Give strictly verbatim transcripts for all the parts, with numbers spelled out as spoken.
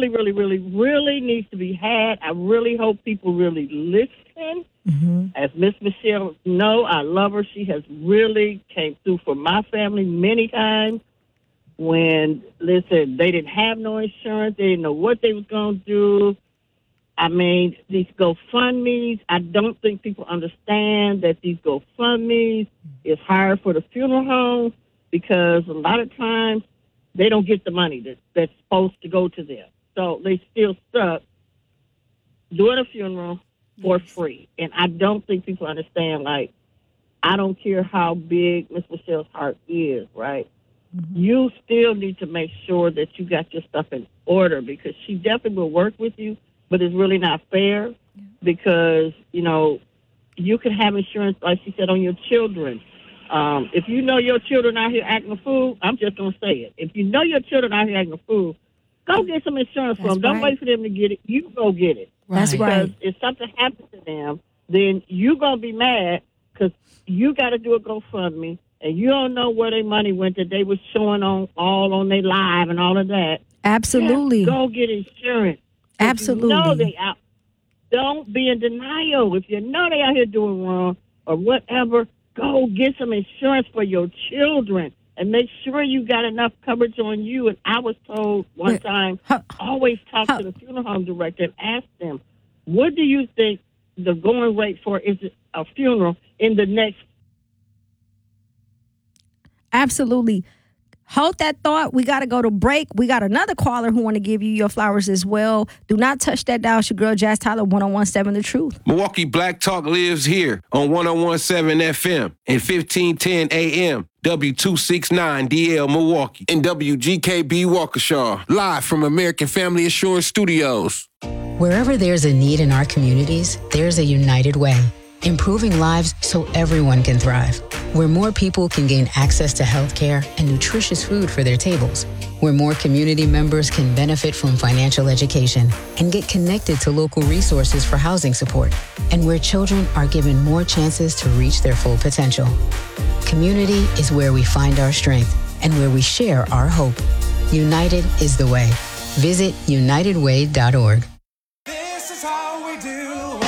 really, really, really, really needs to be had. I really hope people really listen. Mm-hmm. As Miss Michelle know, I love her. She has really came through for my family many times when, listen, they didn't have no insurance. They didn't know what they was going to do. I mean, these GoFundMes, I don't think people understand that these GoFundMes is hard for the funeral home because a lot of times they don't get the money that, that's supposed to go to them. So they still stuck doing a funeral for free. And I don't think people understand, like, I don't care how big Miss Michelle's heart is, right? Mm-hmm. You still need to make sure that you got your stuff in order because she definitely will work with you. But it's really not fair because, you know, you can have insurance, like she said, on your children. Um, if you know your children out here acting a fool, I'm just going to say it. If you know your children out here acting a fool, go get some insurance That's from them. right. Don't wait for them to get it. You go get it. That's because right. if something happens to them, then you're going to be mad because you got to do a GoFundMe, and you don't know where their money went that they was showing on all on their live and all of that. Absolutely. Just go get insurance. Absolutely. You know they out. Don't be in denial. If you know they out here doing wrong or whatever, go get some insurance for your children and make sure you got enough coverage on you. And I was told one Wait, time, how, always talk how, to the funeral home director and ask them, what do you think the going rate for is a funeral in the next? Absolutely. Hold that thought. We got to go to break. We got another caller who want to give you your flowers as well. Do not touch that dial. It's your girl, Jazz Tyler, ten seventeen The Truth. Milwaukee Black Talk lives here on ten seventeen F M and fifteen ten A M. W two sixty-nine D L Milwaukee and W G K B Waukesha. Live from American Family Assurance Studios. Wherever there's a need in our communities, there's a United Way. Improving lives so everyone can thrive. Where more people can gain access to health care and nutritious food for their tables. Where more community members can benefit from financial education and get connected to local resources for housing support. And where children are given more chances to reach their full potential. Community is where we find our strength and where we share our hope. United is the way. Visit united way dot org. This is how we do it.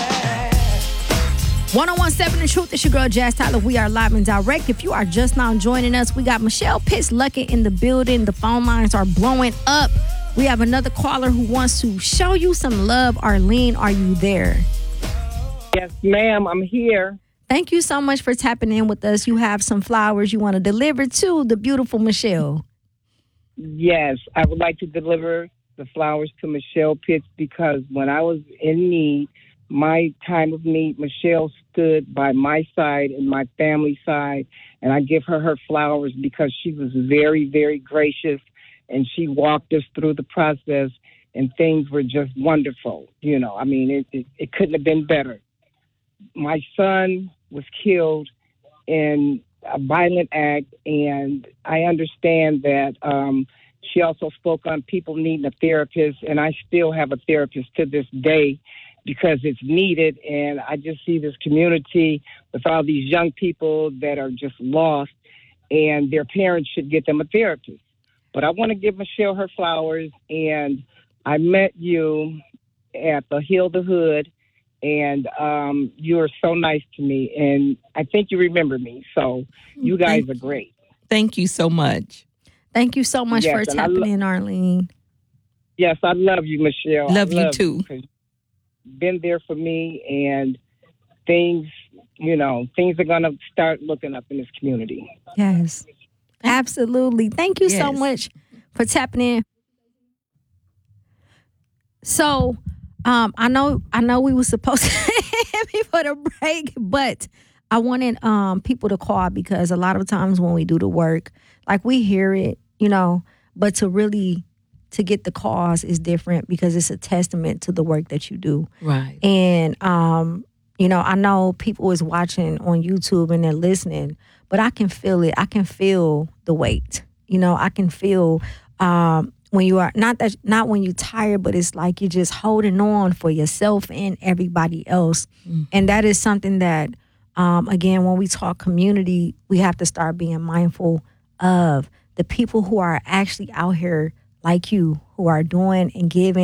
ten seventeen The Truth. It's your girl, Jazz Tyler. We are live and direct. If you are just now joining us, we got Michelle Pitts Luckett in the building. The phone lines are blowing up. We have another caller who wants to show you some love. Arlene, are you there? Yes, ma'am. I'm here. Thank you so much for tapping in with us. You have some flowers you want to deliver to the beautiful Michelle. Yes, I would like to deliver the flowers to Michelle Pitts because when I was in need, my time of need, Michelle stood by my side and my family side, and I give her her flowers because she was very, very gracious, and she walked us through the process, and things were just wonderful. You know, I mean, it, it, it couldn't have been better. My son was killed in a violent act, and I understand that um, she also spoke on people needing a therapist, and I still have a therapist to this day because it's needed, and I just see this community with all these young people that are just lost, and their parents should get them a therapist. But I want to give Michelle her flowers, and I met you at the Heal the Hood, and um, you are so nice to me, and I think you remember me, so you guys Thank are great. Thank you so much. Thank you so much Yes, for and I tapping lo- in, Arlene. Yes, I love you, Michelle. I Love you too. you 'cause you've been there for me, and things, you know, things are going to start looking up in this community. Yes, absolutely. Thank you so Yes. much for tapping in. So, um, I know, I know we were supposed to hit before the break, but I wanted um people to call because a lot of times when we do the work, like we hear it, you know, but to really to get the cause is different because it's a testament to the work that you do. Right. And, um, you know, I know people is watching on YouTube and they're listening, but I can feel it. I can feel the weight. You know, I can feel um, when you are, not that, not when you're tired, but it's like you're just holding on for yourself and everybody else. Mm-hmm. And that is something that, um, again, when we talk community, we have to start being mindful of the people who are actually out here like you, who are doing and giving